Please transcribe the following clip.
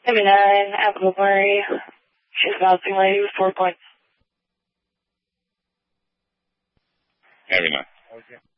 Heavy 9, Apple Murray. She's bouncing lady with 4 points. Heavy 9. Okay.